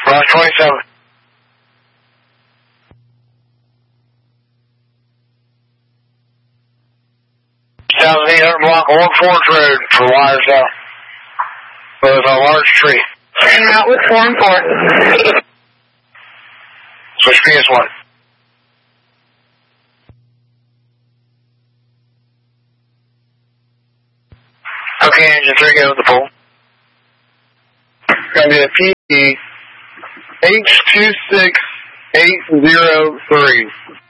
Roger 27. South 800 block Old Forge Road for wires out. There's a large tree. And out with 4 and 4. Switch PS1. Okay, engine 3, go with the pole. Gonna be a PE H26803.